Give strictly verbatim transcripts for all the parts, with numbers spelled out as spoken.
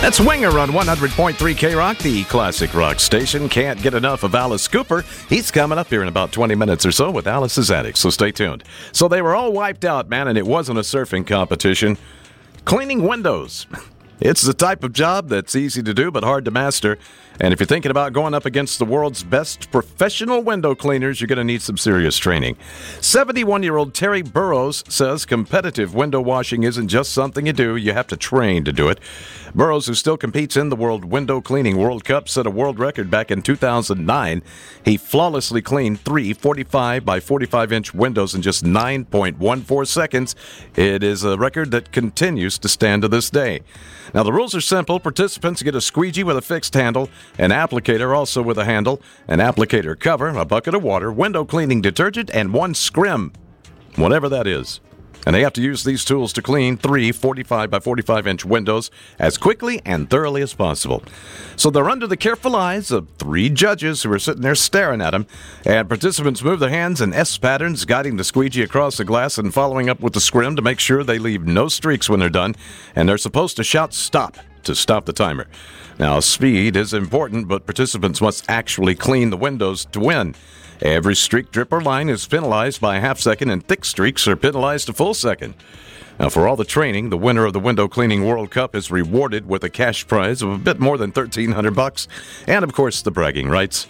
That's Winger on one hundred point three K-Rock, the classic rock station. Can't get enough of Alice Cooper. He's coming up here in about twenty minutes or so with Alice's Attic, so stay tuned. So they were all wiped out, man, and it wasn't a surfing competition. Cleaning windows. It's the type of job that's easy to do but hard to master. And if you're thinking about going up against the world's best professional window cleaners, you're going to need some serious training. seventy-one-year-old Terry Burrows says competitive window washing isn't just something you do, you have to train to do it. Burrows, who still competes in the World Window Cleaning World Cup, set a world record back in two thousand nine. He flawlessly cleaned three forty-five by forty-five inch windows in just nine point one four seconds. It is a record that continues to stand to this day. Now, the rules are simple. Participants get a squeegee with a fixed handle, an applicator also with a handle, an applicator cover, a bucket of water, window cleaning detergent, and one scrim, whatever that is. And they have to use these tools to clean three forty-five by forty-five inch windows as quickly and thoroughly as possible. So they're under the careful eyes of three judges who are sitting there staring at them. And participants move their hands in S patterns, guiding the squeegee across the glass and following up with the scrim to make sure they leave no streaks when they're done. And they're supposed to shout stop to stop the timer. Now, speed is important, but participants must actually clean the windows to win. Every streak, drip, or line is penalized by a half second, and thick streaks are penalized a full second. Now, for all the training, the winner of the Window Cleaning World Cup is rewarded with a cash prize of a bit more than thirteen hundred bucks, and of course, the bragging rights.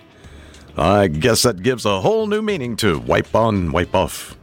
I guess that gives a whole new meaning to wipe on, wipe off.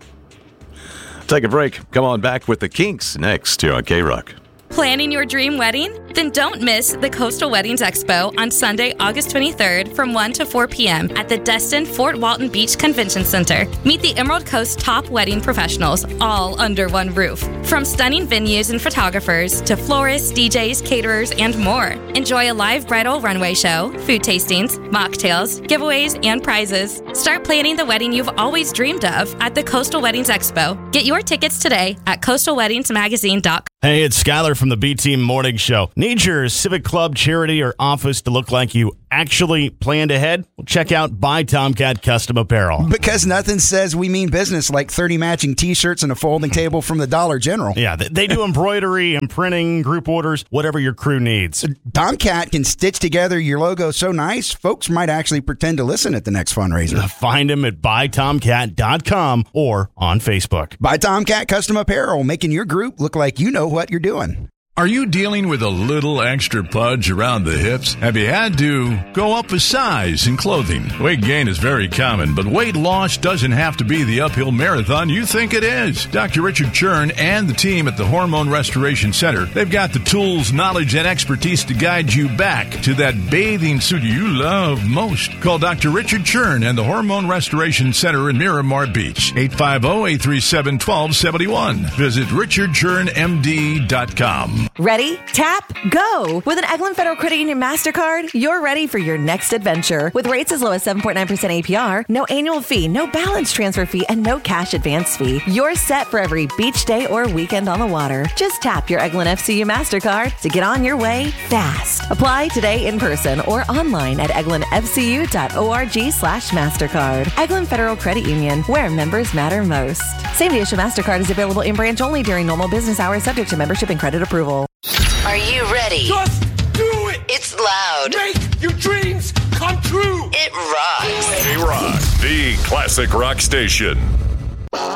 Take a break. Come on back with the Kinks next here on K-Rock. Planning your dream wedding? Then don't miss the Coastal Weddings Expo on Sunday, August twenty-third from one to four p.m. at the Destin Fort Walton Beach Convention Center. Meet the Emerald Coast top wedding professionals all under one roof. From stunning venues and photographers to florists, D Js, caterers, and more. Enjoy a live bridal runway show, food tastings, mocktails, giveaways, and prizes. Start planning the wedding you've always dreamed of at the Coastal Weddings Expo. Get your tickets today at coastal weddings magazine dot com. Hey, it's Skyler from the B-Team Morning Show. Need your civic club, charity, or office to look like you actually planned ahead? Well, check out Buy Tomcat Custom Apparel. Because nothing says we mean business like thirty matching T-shirts and a folding table from the Dollar General. Yeah, they, they do embroidery and printing, group orders, whatever your crew needs. Tomcat can stitch together your logo so nice, folks might actually pretend to listen at the next fundraiser. Find them at buy tomcat dot com or on Facebook. Buy Tomcat Custom Apparel, making your group look like you know what you're doing. Are you dealing with a little extra pudge around the hips? Have you had to go up a size in clothing? Weight gain is very common, but weight loss doesn't have to be the uphill marathon you think it is. Doctor Richard Churn and the team at the Hormone Restoration Center, they've got the tools, knowledge, and expertise to guide you back to that bathing suit you love most. Call Doctor Richard Churn and the Hormone Restoration Center in Miramar Beach, eight five zero, eight three seven, one two seven one. Visit richard churn m d dot com. Ready? Tap, go! With an Eglin Federal Credit Union MasterCard, you're ready for your next adventure. With rates as low as seven point nine percent A P R, no annual fee, no balance transfer fee, and no cash advance fee. You're set for every beach day or weekend on the water. Just tap your Eglin F C U MasterCard to get on your way fast. Apply today in person or online at eglin f c u dot org slash MasterCard. Eglin Federal Credit Union, where members matter most. Same day issue MasterCard is available in branch only during normal business hours, subject to membership and credit approval. Are you ready? Just do it! It's loud. Make your dreams come true! It rocks. K-Rock, the classic rock station.